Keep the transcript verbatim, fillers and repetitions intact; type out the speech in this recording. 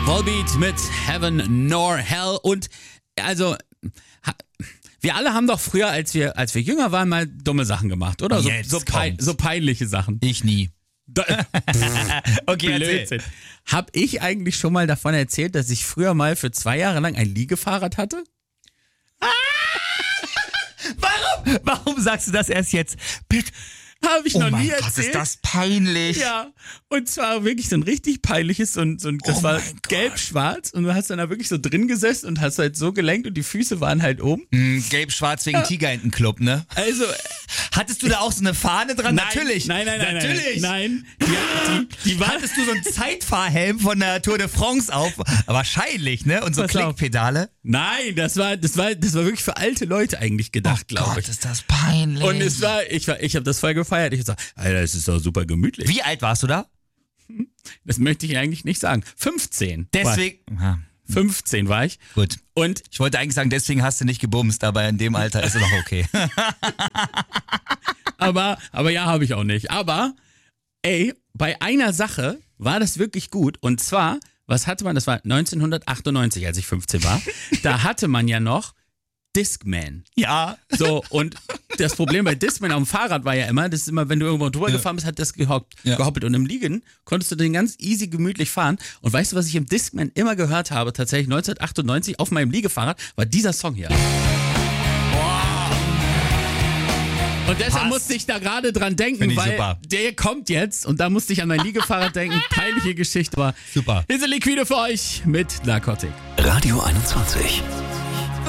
Volbeat mit Heaven Nor Hell. Und also, ha, wir alle haben doch früher, als wir, als wir jünger waren, mal dumme Sachen gemacht, oder? So, Jetzt so, pein, kommt's. so peinliche Sachen. Ich nie. Da, Okay, erzähl. Blödsinn. Hab ich eigentlich schon mal davon erzählt, dass ich früher mal für zwei Jahre lang ein Liegefahrrad hatte? Warum? Warum sagst du das erst jetzt? Bitte. Habe ich Oh noch mein nie Gott, erzählt. ist das peinlich. Ja, und zwar wirklich so ein richtig peinliches, so ein, so ein das Oh war mein Gott. gelb-schwarz und du hast dann da wirklich so drin gesessen und hast halt so gelenkt und die Füße waren halt oben. Hm, Gelb-Schwarz wegen Tigerentenclub, ne? Also, Hattest du da auch so eine Fahne dran? nein, Natürlich. Nein, nein, nein, Natürlich. nein. Nein, die, die, die war, Hattest du so einen Zeitfahrhelm von der Tour de France auf? Wahrscheinlich, ne? Und so Pass auf. Klickpedale. nein, das war, das war, das war wirklich für alte Leute eigentlich gedacht, glaube ich. ist das peinlich. Und es war, ich war, ich habe das voll gefeiert. Ich hab gesagt, Alter, es ist doch super gemütlich. Wie alt warst du da? Das möchte ich eigentlich nicht sagen. fünfzehn. Deswegen. Aha, War, fünfzehn war ich. gut. Und Ich wollte eigentlich sagen, deswegen hast du nicht gebumst, aber in dem Alter ist es noch okay. Aber, aber ja, habe ich auch nicht. Aber, ey, bei einer Sache war das wirklich gut. Und zwar, was hatte man? Das war neunzehnhundertachtundneunzig, als ich fünfzehn war. Da hatte man ja noch Discman. Ja. So, und das Problem bei Discman auf dem Fahrrad war ja immer, das ist immer, wenn du irgendwo drüber Ja. gefahren bist, hat das gehockt, Ja. gehoppelt. Und im Liegen konntest du den ganz easy gemütlich fahren. Und weißt du, was ich im Discman immer gehört habe, tatsächlich neunzehnhundertachtundneunzig auf meinem Liegefahrrad, war dieser Song hier. Und deshalb Passt. musste ich da gerade dran denken, Find ich weil super. der kommt jetzt und da musste ich an mein Liegefahrrad denken. Peinliche Geschichte, aber Super. hier sind Liquide für euch mit Narcotic. Radio einundzwanzig.